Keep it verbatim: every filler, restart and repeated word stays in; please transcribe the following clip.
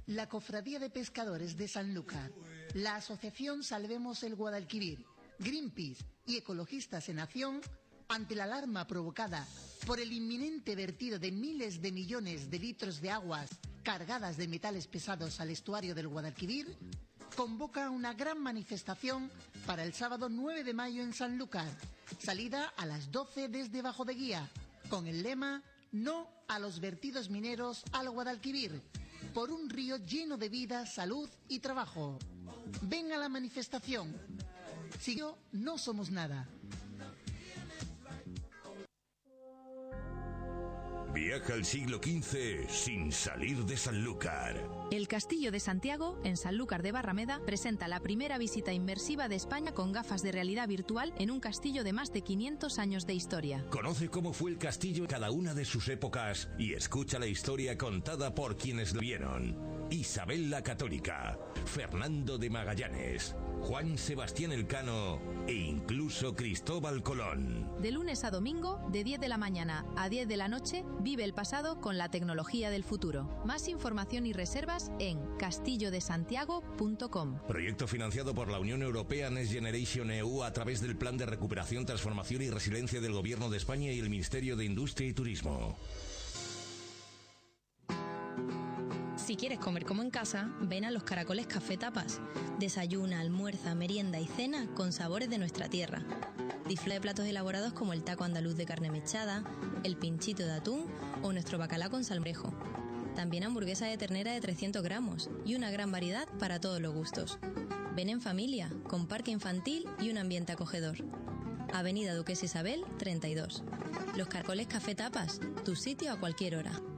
la Cofradía de Pescadores de Sanlúcar, la Asociación Salvemos el Guadalquivir, Greenpeace y Ecologistas en Acción, ante la alarma provocada por el inminente vertido de miles de millones de litros de aguas cargadas de metales pesados al estuario del Guadalquivir, convoca una gran manifestación para el sábado nueve de mayo en Sanlúcar, salida a las doce desde Bajo de Guía, con el lema "No a los vertidos mineros al Guadalquivir", por un río lleno de vida, salud y trabajo. Ven a la manifestación. Si yo, no somos nada. Viaja al siglo quince sin salir de Sanlúcar. El Castillo de Santiago, en Sanlúcar de Barrameda, presenta la primera visita inmersiva de España con gafas de realidad virtual en un castillo de más de quinientos años de historia. Conoce cómo fue el castillo en cada una de sus épocas y escucha la historia contada por quienes lo vieron. Isabel la Católica, Fernando de Magallanes, Juan Sebastián Elcano e incluso Cristóbal Colón. De lunes a domingo, de diez de la mañana a diez de la noche, vive el pasado con la tecnología del futuro. Más información y reservas en castillo de santiago punto com. Proyecto financiado por la Unión Europea Next Generation E U a través del Plan de Recuperación, Transformación y Resiliencia del Gobierno de España y el Ministerio de Industria y Turismo. Si quieres comer como en casa, ven a Los Caracoles Café Tapas. Desayuna, almuerza, merienda y cena con sabores de nuestra tierra. Disfruta de platos elaborados como el taco andaluz de carne mechada, el pinchito de atún o nuestro bacalao con salmorejo. También hamburguesa de ternera de trescientos gramos y una gran variedad para todos los gustos. Ven en familia, con parque infantil y un ambiente acogedor. Avenida Duquesa Isabel, treinta y dos. Los Caracoles Café Tapas, tu sitio a cualquier hora.